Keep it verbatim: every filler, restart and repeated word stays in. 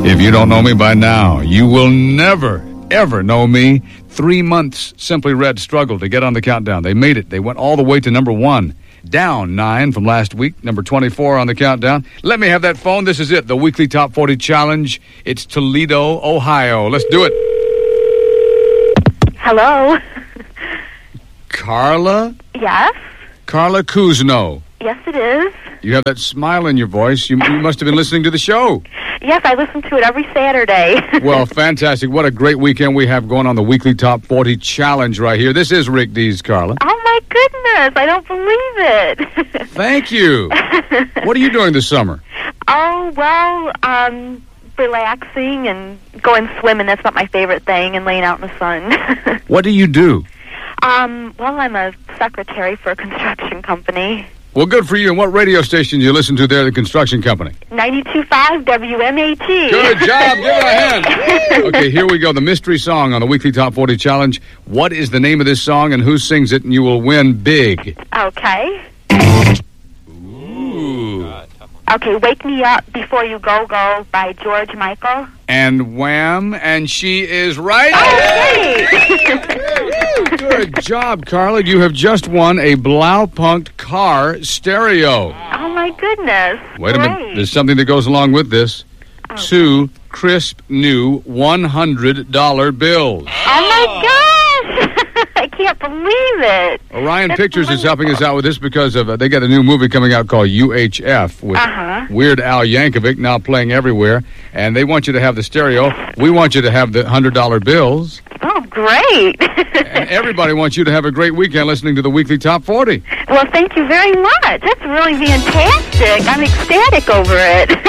If you don't know me by now, you will never, ever know me. Three months Simply Red struggled to get on the countdown. They made it. They went all the way to number one. Down nine from last week, number twenty-four on the countdown. Let me have that phone. This is it, the weekly Top forty Challenge. It's Toledo, Ohio. Let's do it. Hello. Carla? Yes? Carla Kuzno. Yes, it is. You have that smile in your voice. You, you must have been listening to the show. Yes, I listen to it every Saturday. Well, fantastic. What a great weekend we have going on the weekly Top forty Challenge right here. This is Rick Dees, Carla. Oh, my goodness. I don't believe it. Thank you. What are you doing this summer? Oh, well, um, relaxing and going swimming. That's not my favorite thing, and laying out in the sun. What do you do? Um, well, I'm a secretary for a construction company. Well, good for you. And what radio station do you listen to there at the construction company? ninety-two point five W M A T. Good job. Give her a hand. Okay, here we go. The mystery song on the weekly Top forty Challenge. What is the name of this song and who sings it? And you will win big. Okay. Ooh. Okay, Wake Me Up Before You Go Go by George Michael. And Wham, and she is right. Okay. Good job, Carla. You have just won a Blaupunkt car stereo. Oh, my goodness. Wait a Great. minute. There's something that goes along with this. Oh. Two crisp new one hundred dollar bills. Oh, my gosh. I can't believe it. Orion That's Pictures is wonderful. helping us out with this because of uh, they got a new movie coming out called U H F with Uh-huh. Weird Al Yankovic now playing everywhere, and they want you to have the stereo. We want you to have the one hundred dollar bills. Oh, great. And everybody wants you to have a great weekend listening to the weekly Top forty. Well, thank you very much. That's really fantastic. I'm ecstatic over it.